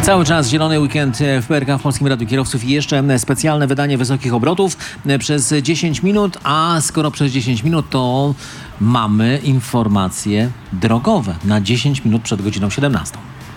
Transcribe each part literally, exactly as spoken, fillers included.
Cały czas zielony weekend w P R K w Polskim Radiu Kierowców i jeszcze specjalne wydanie wysokich obrotów przez dziesięć minut, a skoro przez dziesięć minut, to mamy informacje drogowe na dziesięć minut przed godziną siedemnastą.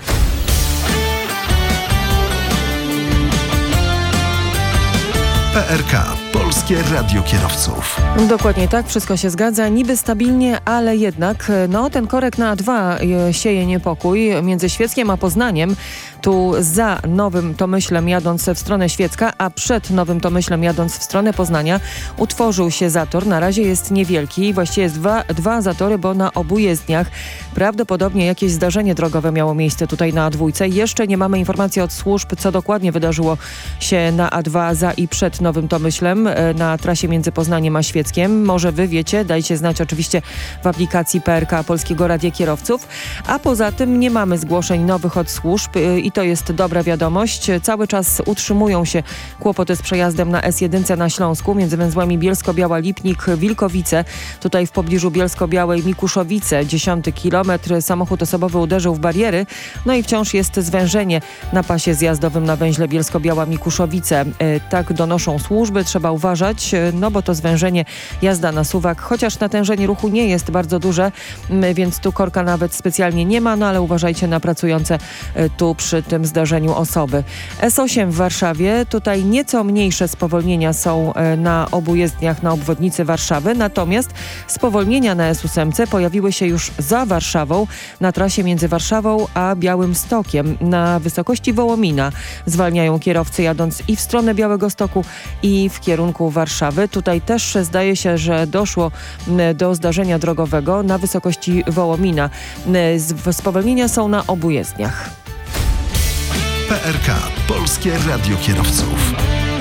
P R K. Polskie Radio Kierowców. Dokładnie tak, wszystko się zgadza. Niby stabilnie, ale jednak no, ten korek na A dwa sieje niepokój między Świeckiem a Poznaniem. Tu za Nowym Tomyślem jadąc w stronę Świecka, a przed Nowym Tomyślem jadąc w stronę Poznania utworzył się zator. Na razie jest niewielki, właściwie jest dwa, dwa zatory, bo na obu jezdniach prawdopodobnie jakieś zdarzenie drogowe miało miejsce tutaj na A dwa. Jeszcze nie mamy informacji od służb, co dokładnie wydarzyło się na A dwa za i przed Nowym Tomyślem na trasie między Poznaniem a Świeckiem. Może wy wiecie, dajcie znać oczywiście w aplikacji P R K Polskiego Radia Kierowców. A poza tym nie mamy zgłoszeń nowych od służb i to jest dobra wiadomość. Cały czas utrzymują się kłopoty z przejazdem na S jeden na Śląsku między węzłami Bielsko-Biała, Lipnik, Wilkowice. Tutaj w pobliżu Bielsko-Białej Mikuszowice, dziesiąty kilometr. Samochód osobowy uderzył w bariery. No i wciąż jest zwężenie na pasie zjazdowym na węźle Bielsko-Biała Mikuszowice. Tak donoszą służby. Trzeba uważać, no bo to zwężenie, jazda na suwak, chociaż natężenie ruchu nie jest bardzo duże, więc tu korka nawet specjalnie nie ma, no ale uważajcie na pracujące tu przy tym zdarzeniu osoby. S osiem w Warszawie, tutaj nieco mniejsze spowolnienia są na obu jezdniach na obwodnicy Warszawy, natomiast spowolnienia na S osiem pojawiły się już za Warszawą, na trasie między Warszawą a Białymstokiem, na wysokości Wołomina. Zwalniają kierowcy jadąc i w stronę Białegostoku, i w kierunku Warszawy. Tutaj też zdaje się, że doszło do zdarzenia drogowego na wysokości Wołomina. Spowolnienia są na obu jezdniach. P R K. Polskie Radio Kierowców.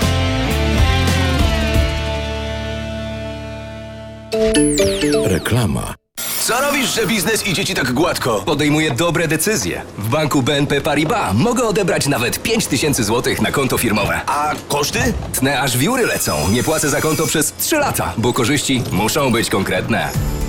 Reklama. Co robisz, że biznes idzie ci tak gładko? Podejmuję dobre decyzje. W banku B N P Paribas mogę odebrać nawet pięć tysięcy złotych na konto firmowe. A koszty? Tnę aż wióry lecą. Nie płacę za konto przez trzy lata, bo korzyści muszą być konkretne.